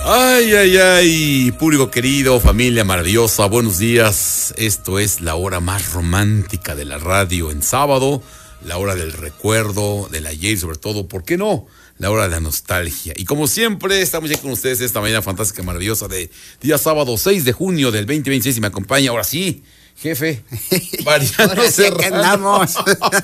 Ay, ay, ay, público querido, familia maravillosa, buenos días. Esto es la hora más romántica de la radio en sábado, la hora del recuerdo, del ayer y sobre todo, ¿por qué no?, la hora de la nostalgia. Y como siempre, estamos ya con ustedes esta mañana fantástica, maravillosa de día sábado 6 de junio del 2026 y me acompaña, ahora sí, jefe, Mariano Serrano. Andamos.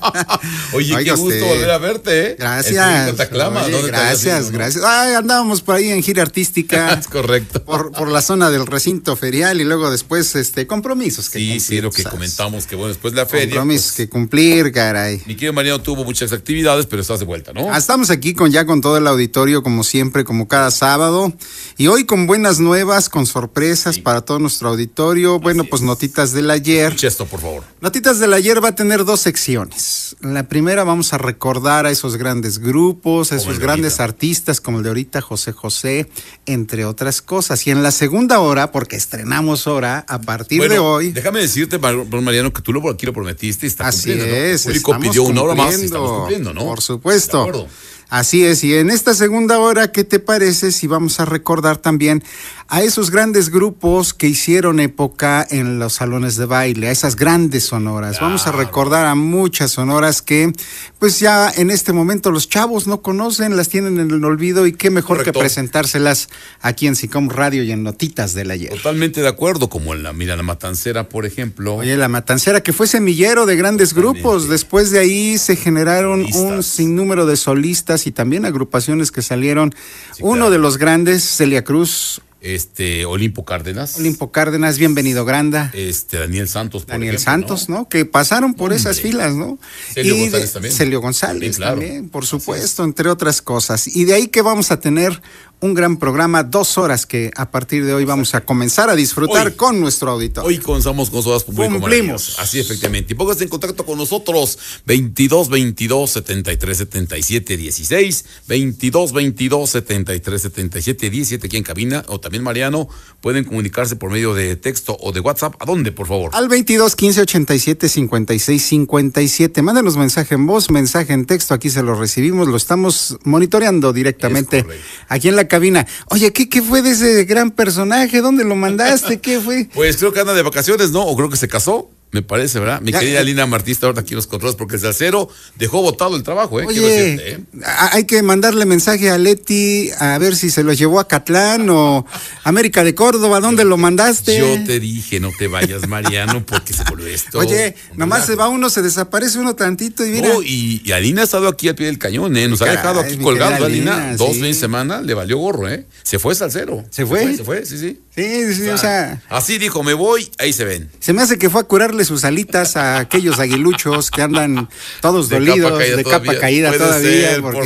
Oye, Oiga qué gusto usted. volver a verte, ¿eh? Gracias. Te aclama. Oye, ¿Dónde te gracias, habías ido, gracias. Ay, andábamos por ahí en gira artística. Es correcto. Por la zona del recinto ferial y luego después compromisos que cumplir. Sí, lo que ¿sabes? comentamos, que bueno, después de la feria. Compromisos Pues, que cumplir, caray. mi querido Mariano tuvo muchas actividades, pero estás de vuelta, ¿no? Estamos aquí con todo el auditorio, como siempre, como cada sábado. Y hoy con buenas nuevas, con sorpresas para todo nuestro auditorio. Bueno, pues notitas del ayer. Escucha esto, por favor. Notitas del ayer va a tener dos secciones. La primera vamos a recordar a esos grandes grupos, a Como el esos de grandes ahorita. artistas como el de ahorita, José José, entre otras cosas. Y en la segunda hora, porque estrenamos hora, a partir de hoy. Déjame decirte, Mariano, que tú aquí lo prometiste y está Así cumpliendo, ¿no? es. El público estamos pidió una hora más y cumpliendo, estamos cumpliendo, ¿no? Por supuesto. De acuerdo. Así es, y en esta segunda hora, ¿qué te parece si vamos a recordar también a esos grandes grupos que hicieron época en los salones de baile, a esas grandes sonoras? Claro. Vamos a recordar a muchas sonoras que, pues ya en este momento los chavos no conocen, las tienen en el olvido y qué mejor Correcto. que presentárselas aquí en SICOM Radio y en Notitas del Ayer. Totalmente de acuerdo, como en la Matancera, por ejemplo. Oye, La Matancera, que fue semillero de grandes Totalmente. grupos. Después de ahí se generaron un Solistas. sinnúmero de solistas y también agrupaciones que salieron. Sí, Uno claro. de los grandes, Celia Cruz, Olimpo Cárdenas. Olimpo Cárdenas, Bienvenido Granda, Daniel Santos, por Daniel ejemplo, Santos, ¿no? Que pasaron por esas Hombre. filas, ¿no? Celio Y González también. Celio González Sí, claro. también, por Así supuesto, entre otras cosas. Y de ahí que vamos a tener un gran programa, 2 horas que a partir de hoy vamos a comenzar a disfrutar Hoy. con nuestro auditorio. Hoy comenzamos con Sodas Público Cumplimos. Maravilloso. Así, efectivamente. Y póngase en contacto con nosotros. 2222-7377-16. 2222-7377-17 aquí en cabina. O también, Mariano, pueden comunicarse por medio de texto o de WhatsApp. ¿A dónde, por favor? Al 22 15 87 56 57. Mándenos mensaje en voz, mensaje en texto. Aquí se lo recibimos. Lo estamos monitoreando directamente Es correcto. aquí en la cabina. Oye, ¿qué fue de ese gran personaje? ¿Dónde lo mandaste? ¿Qué fue? Pues creo que anda de vacaciones, ¿no? O creo que se casó. Me parece, ¿verdad? Mi Ya, querida Lina Martista, ahorita aquí en los controles, porque el salsero dejó botado el trabajo, ¿eh? Quiero Oye, decirte, ¿eh? hay que mandarle mensaje a Leti a ver si se lo llevó a Catlán o América de Córdoba. ¿Dónde lo mandaste? Yo te dije, no te vayas, Mariano, porque se volvió esto. Oye, un nomás se relajo. va uno, se desaparece uno tantito y mira. No, y Alina ha estado aquí al pie del cañón, ¿eh? Nos ha Caray, dejado aquí mi colgando, querida Alina. Alina, 2 sí. fines de semana, le valió gorro, ¿eh? Se fue salsero. ¿Se fue? Se fue, sí. Sí, o sea, Así dijo, me voy, ahí se ven. se me hace que fue a curarle sus alitas a aquellos aguiluchos que andan todos De dolidos, capa caída de todavía. capa caída Puede todavía, ser, porque por